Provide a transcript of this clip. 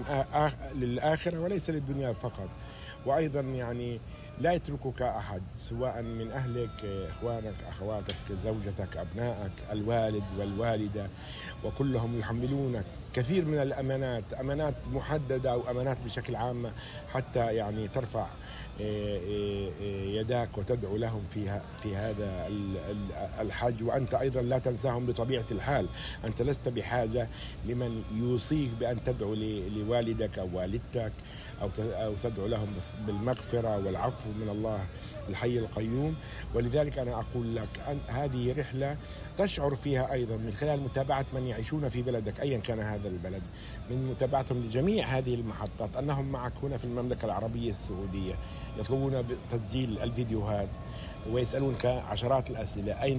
للآخرة وليس للدنيا فقط. وأيضا يعني لا يتركك أحد، سواء من أهلك، إخوانك، أخواتك، زوجتك، أبنائك، الوالد والوالدة، وكلهم يحملونك كثير من الأمانات، أمانات محددة أو أمانات بشكل عام، حتى يعني ترفع يداك وتدعو لهم في هذا الحج، وأنت أيضا لا تنساهم بطبيعة الحال. أنت لست بحاجة لمن يوصيك بأن تدعو لوالدك أو والدتك أو تدعو لهم بالمغفرة والعفو من الله الحي القيوم. ولذلك أنا أقول لك أن هذه رحلة تشعر فيها أيضا من خلال متابعة من يعيشون في بلدك أيا كان هذا البلد، من متابعتهم لجميع هذه المحطات، أنهم معك هنا في المملكة العربية السعودية، يطلبون تسجيل الفيديوهات ويسألونك عشرات الأسئلة: أين